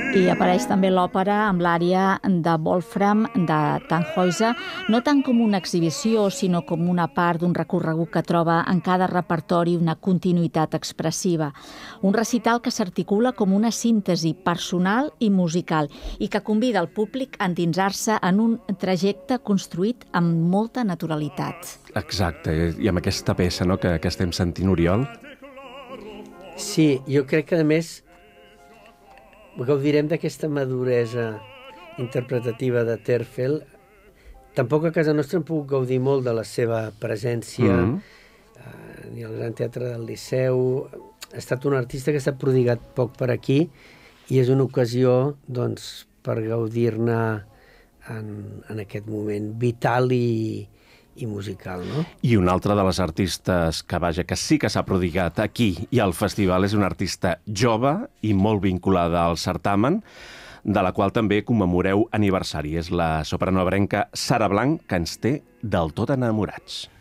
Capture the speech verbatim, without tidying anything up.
I apareix també l'òpera amb l'ària de Wolfram de Tannhäuser, no tant com una exhibició, sinó com una part d'un recorregut que troba en cada repertori una continuïtat expressiva. Un recital que s'articula com una síntesi personal i musical i que convida el públic a endinsar-se en un trajecte construït amb molta naturalitat. Exacte, i amb aquesta peça, no?, que, que estem sentint, Oriol. Sí, jo crec que a més gaudirem d'aquesta maduresa interpretativa de Terfel. Tampoc a casa nostra hem pogut gaudir molt de la seva presència, mm-hmm. eh, ni al Gran Teatre del Liceu. Ha estat un artista que s'ha prodigat poc per aquí i és una ocasió, doncs, per gaudir-ne en, en aquest moment vital i, i musical, no? I una altra de les artistes que, vaja, que sí que s'ha prodigat aquí i al festival és una artista jove i molt vinculada al certamen, de la qual també commemoreu aniversari. És la soprano ebrenca Sara Blanc, que ens té del tot enamorats.